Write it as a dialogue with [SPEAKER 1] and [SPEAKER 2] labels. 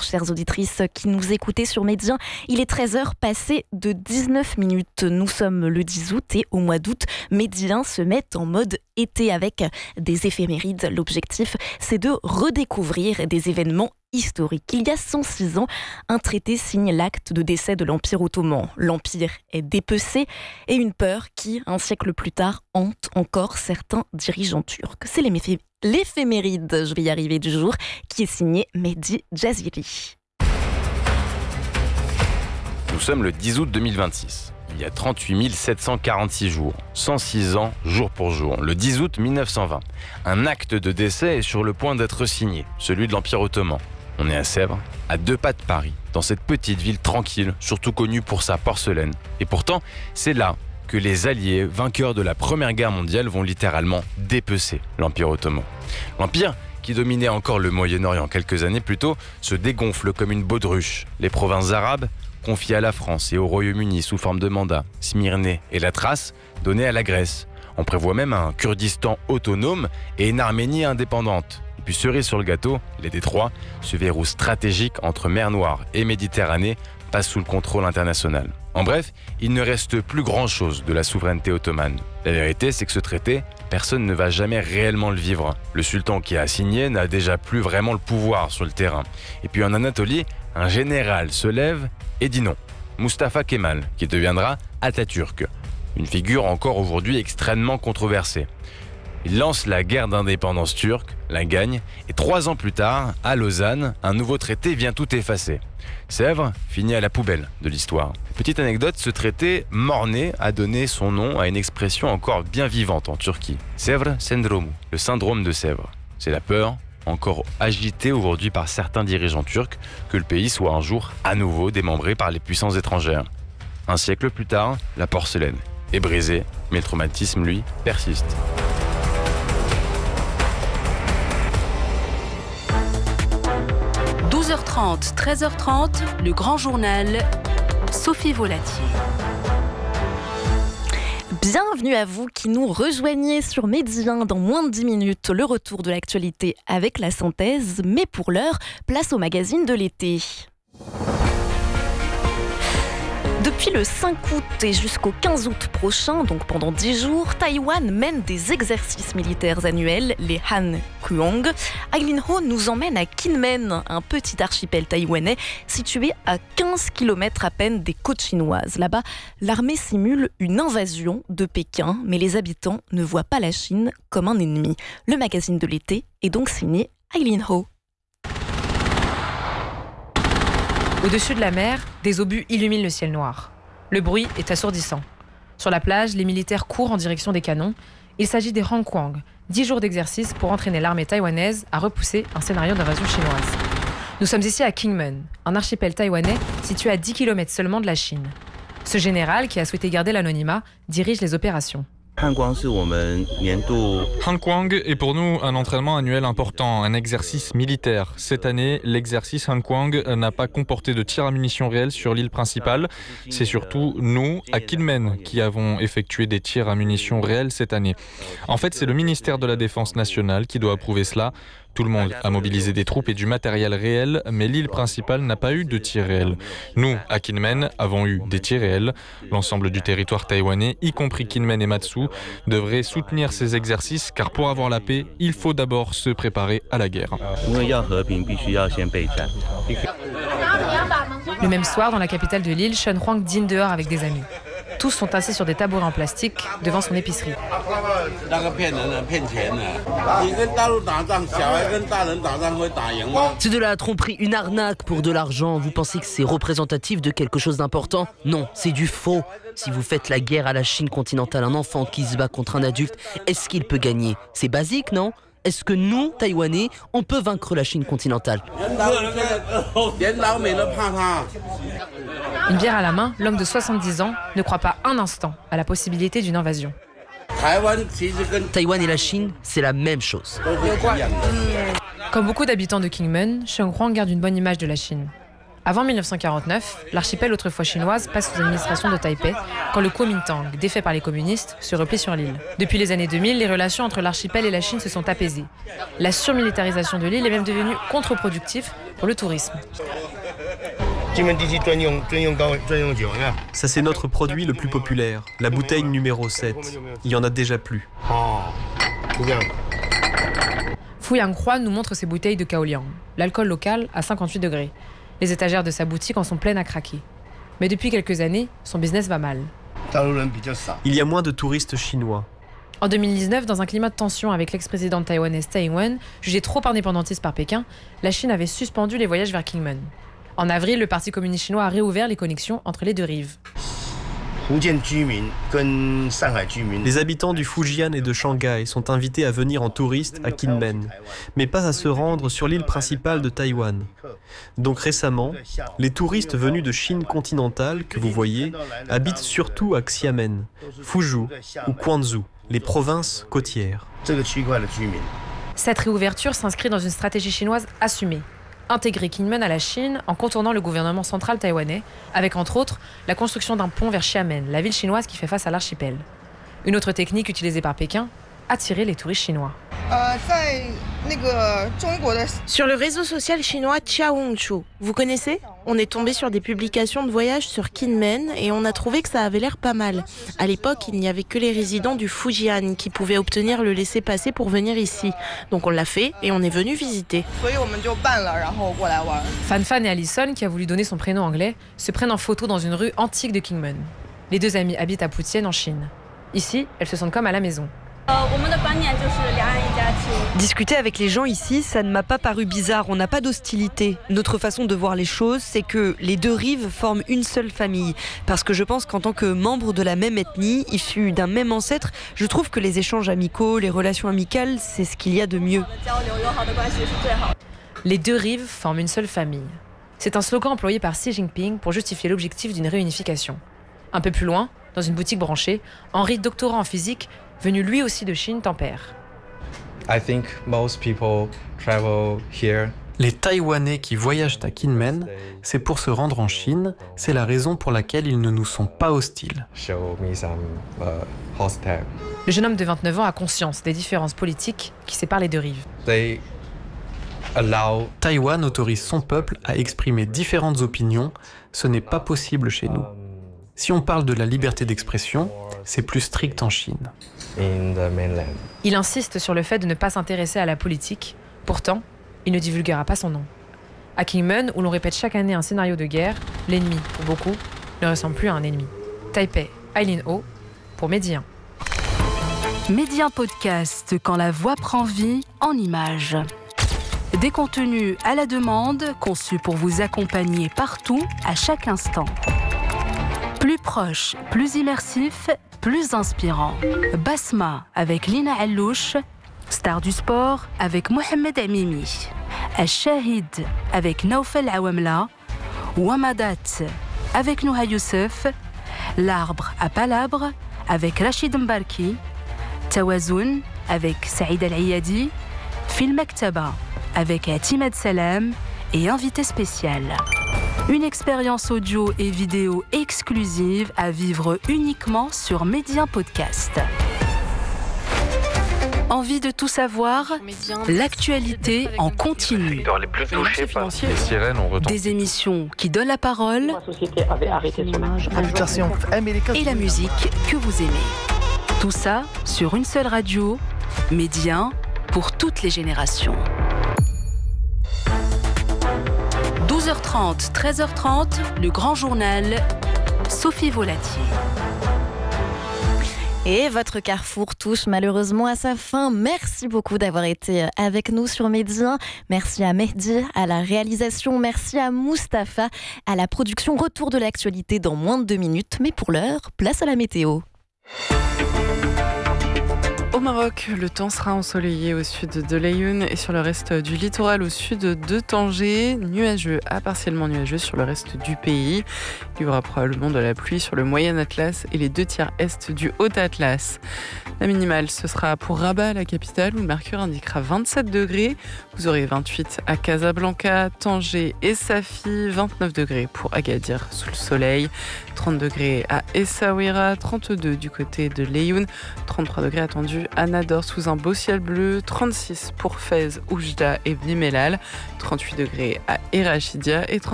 [SPEAKER 1] chères auditrices qui nous écoutez sur Médien. Il est 13h passé de 19 minutes. Nous sommes le 10 août et au mois d'août, Médien se met en mode été avec des éphémérides. L'objectif, c'est de redécouvrir des événements historique. Il y a 106 ans, un traité signe l'acte de décès de l'Empire ottoman. L'Empire est dépecé et une peur qui, un siècle plus tard, hante encore certains dirigeants turcs. C'est l'éphéméride, je vais y arriver, du jour, qui est signé Mehdi Jaziri.
[SPEAKER 2] Nous sommes le 10 août 2026. Il y a 38 746 jours, 106 ans jour pour jour, le 10 août 1920. Un acte de décès est sur le point d'être signé, celui de l'Empire ottoman. On est à Sèvres, à 2 pas de Paris, dans cette petite ville tranquille, surtout connue pour sa porcelaine. Et pourtant, c'est là que les Alliés, vainqueurs de la Première Guerre mondiale, vont littéralement dépecer l'Empire ottoman. L'Empire, qui dominait encore le Moyen-Orient quelques années plus tôt, se dégonfle comme une baudruche. Les provinces arabes, confiées à la France et au Royaume-Uni sous forme de mandat, Smyrnée et la Thrace, données à la Grèce. On prévoit même un Kurdistan autonome et une Arménie indépendante. Puis cerise sur le gâteau, les détroits, ce verrou stratégique entre mer Noire et Méditerranée, passe sous le contrôle international. En bref, il ne reste plus grand-chose de la souveraineté ottomane. La vérité, c'est que ce traité, personne ne va jamais réellement le vivre. Le sultan qui a signé n'a déjà plus vraiment le pouvoir sur le terrain. Et puis en Anatolie, un général se lève et dit non. Mustafa Kemal, qui deviendra Atatürk. Une figure encore aujourd'hui extrêmement controversée. Il lance la guerre d'indépendance turque, la gagne, et 3 ans plus tard, à Lausanne, un nouveau traité vient tout effacer. Sèvres finit à la poubelle de l'histoire. Petite anecdote, ce traité mort-né a donné son nom à une expression encore bien vivante en Turquie. Sèvres Sendromu, le syndrome de Sèvres. C'est la peur, encore agitée aujourd'hui par certains dirigeants turcs, que le pays soit un jour à nouveau démembré par les puissances étrangères. Un siècle plus tard, la porcelaine est brisée, mais le traumatisme, lui, persiste.
[SPEAKER 3] – 12h30, 13h30, le grand journal, Sophie Volatier.
[SPEAKER 1] Bienvenue à vous qui nous rejoignez sur Médien dans moins de 10 minutes. Le retour de l'actualité avec la synthèse, mais pour l'heure, place au magazine de l'été. Depuis le 5 août et jusqu'au 15 août prochain, donc pendant 10 jours, Taïwan mène des exercices militaires annuels, les Han Kuong. Aileen Ho nous emmène à Kinmen, un petit archipel taïwanais situé à 15 km à peine des côtes chinoises. Là-bas, l'armée simule une invasion de Pékin, mais les habitants ne voient pas la Chine comme un ennemi. Le magazine de l'été est donc signé Aileen Ho.
[SPEAKER 4] Au-dessus de la mer, des obus illuminent le ciel noir. Le bruit est assourdissant. Sur la plage, les militaires courent en direction des canons. Il s'agit des Hangkwang, 10 jours d'exercice pour entraîner l'armée taïwanaise à repousser un scénario d'invasion chinoise. Nous sommes ici à Kinmen, un archipel taïwanais situé à 10 km seulement de la Chine. Ce général, qui a souhaité garder l'anonymat, dirige les opérations.
[SPEAKER 5] Hankwang est pour nous un entraînement annuel important, un exercice militaire. Cette année, l'exercice Hankwang n'a pas comporté de tir à munitions réels sur l'île principale. C'est surtout nous, à Kinmen, qui avons effectué des tirs à munitions réels cette année. En fait, c'est le ministère de la Défense nationale qui doit approuver cela. Tout le monde a mobilisé des troupes et du matériel réel, mais l'île principale n'a pas eu de tirs réels. Nous, à Kinmen, avons eu des tirs réels. L'ensemble du territoire taïwanais, y compris Kinmen et Matsu, devrait soutenir ces exercices, car pour avoir la paix, il faut d'abord se préparer à la guerre.
[SPEAKER 4] Le même soir, dans la capitale de l'île, Shen Huang dîne dehors avec des amis. Tous sont assis sur des tabourets en plastique devant son épicerie.
[SPEAKER 6] C'est de la tromperie, une arnaque pour de l'argent. Vous pensez que c'est représentatif de quelque chose d'important? Non, c'est du faux. Si vous faites la guerre à la Chine continentale, un enfant qui se bat contre un adulte, est-ce qu'il peut gagner? C'est basique, non? Est-ce que nous, Taïwanais, on peut vaincre la Chine continentale?
[SPEAKER 4] Une bière à la main, l'homme de 70 ans ne croit pas un instant à la possibilité d'une invasion.
[SPEAKER 6] Taïwan et la Chine, c'est la même chose.
[SPEAKER 4] Comme beaucoup d'habitants de Kinmen, Shen Huang garde une bonne image de la Chine. Avant 1949, l'archipel autrefois chinoise passe sous l'administration de Taipei quand le Kuomintang, défait par les communistes, se replie sur l'île. Depuis les années 2000, les relations entre l'archipel et la Chine se sont apaisées. La surmilitarisation de l'île est même devenue contre-productive pour le tourisme.
[SPEAKER 7] Ça, c'est notre produit le plus populaire, la bouteille numéro 7. Il y en a déjà plus.
[SPEAKER 4] Fu Yangkhua nous montre ses bouteilles de Kaoliang, l'alcool local à 58 degrés. Les étagères de sa boutique en sont pleines à craquer. Mais depuis quelques années, son business va mal.
[SPEAKER 7] Il y a moins de touristes chinois.
[SPEAKER 4] En 2019, dans un climat de tension avec l'ex-présidente taïwanaise Tsai Ing-wen, jugée trop indépendantiste par Pékin, la Chine avait suspendu les voyages vers Kinmen. En avril, le Parti communiste chinois a réouvert les connexions entre les deux rives.
[SPEAKER 7] Les habitants du Fujian et de Shanghai sont invités à venir en touriste à Kinmen, mais pas à se rendre sur l'île principale de Taïwan. Donc récemment, les touristes venus de Chine continentale, que vous voyez, habitent surtout à Xiamen, Fuzhou ou Quanzhou, les provinces côtières.
[SPEAKER 4] Cette réouverture s'inscrit dans une stratégie chinoise assumée. Intégrer Kinmen à la Chine en contournant le gouvernement central taïwanais, avec entre autres la construction d'un pont vers Xiamen, la ville chinoise qui fait face à l'archipel. Une autre technique utilisée par Pékin, attirer les touristes chinois.
[SPEAKER 8] Sur le réseau social chinois Xiaohongshu, vous connaissez ? On est tombé sur des publications de voyage sur Kinmen et on a trouvé que ça avait l'air pas mal. À l'époque, il n'y avait que les résidents du Fujian qui pouvaient obtenir le laissez-passer pour venir ici. Donc on l'a fait et on est venu visiter.
[SPEAKER 4] Fan et Allison, qui a voulu donner son prénom anglais, se prennent en photo dans une rue antique de Kinmen. Les deux amies habitent à Putian en Chine. Ici, elles se sentent comme à la maison.
[SPEAKER 9] Discuter avec les gens ici, ça ne m'a pas paru bizarre, on n'a pas d'hostilité. Notre façon de voir les choses, c'est que les deux rives forment une seule famille. Parce que je pense qu'en tant que membre de la même ethnie, issus d'un même ancêtre, je trouve que les échanges amicaux, les relations amicales, c'est ce qu'il y a de mieux.
[SPEAKER 4] Les deux rives forment une seule famille. C'est un slogan employé par Xi Jinping pour justifier l'objectif d'une réunification. Un peu plus loin, dans une boutique branchée, Henri, doctorant en physique, venu lui aussi de Chine, tempère.
[SPEAKER 10] Les Taïwanais qui voyagent à Kinmen, c'est pour se rendre en Chine, c'est la raison pour laquelle ils ne nous sont pas hostiles.
[SPEAKER 4] Le jeune homme de 29 ans a conscience des différences politiques qui séparent les deux rives.
[SPEAKER 10] Taïwan autorise son peuple à exprimer différentes opinions, ce n'est pas possible chez nous. Si on parle de la liberté d'expression, c'est plus strict en Chine.
[SPEAKER 4] Il insiste sur le fait de ne pas s'intéresser à la politique. Pourtant, il ne divulguera pas son nom. À Kinmen, où l'on répète chaque année un scénario de guerre, l'ennemi, pour beaucoup, ne ressemble plus à un ennemi. Taipei, Aileen Ho, pour Médien.
[SPEAKER 3] Médien Podcast, quand la voix prend vie en images. Des contenus à la demande, conçus pour vous accompagner partout, à chaque instant. Plus proche, plus immersif, plus inspirant. Basma avec Lina Allouche, Star du sport avec Mohamed Amimi. Al-Shahid avec Naufel Awamla. Wamadat avec Nouha Youssef. L'arbre à palabre avec Rachid Mbarki. Tawazoun avec Saïd Al-Ayadi. Fil Maktaba avec Timad Salam et invité spécial. Une expérience audio et vidéo exclusive à vivre uniquement sur Médien Podcast. Envie de tout savoir ? L'actualité en continu.
[SPEAKER 2] Les plus touchés par les sirènes ont retenti.
[SPEAKER 3] Des émissions qui donnent la parole et la musique que vous aimez. Tout ça sur une seule radio, Médien pour toutes les générations. 12h30, 13h30, le grand journal, Sophie Volatier.
[SPEAKER 1] Et votre carrefour touche malheureusement à sa fin. Merci beaucoup d'avoir été avec nous sur Médien. Merci à Mehdi, à la réalisation. Merci à Mustapha, à la production. Retour de l'actualité dans moins de 2 minutes. Mais pour l'heure, place à la météo.
[SPEAKER 11] Au Maroc, le temps sera ensoleillé au sud de Laayoune et sur le reste du littoral au sud de Tanger. Nuageux à partiellement nuageux sur le reste du pays. Il y aura probablement de la pluie sur le Moyen Atlas et les 2/3 est du Haut Atlas. La minimale, ce sera pour Rabat, la capitale, où le mercure indiquera 27 degrés. Vous aurez 28 à Casablanca, Tanger et Safi, 29 degrés pour Agadir sous le soleil, 30 degrés à Essaouira, 32 du côté de Laayoune, 33 degrés attendus à Nador sous un beau ciel bleu, 36 pour Fès, Oujda et Bni Mellal, 38 degrés à Erachidia et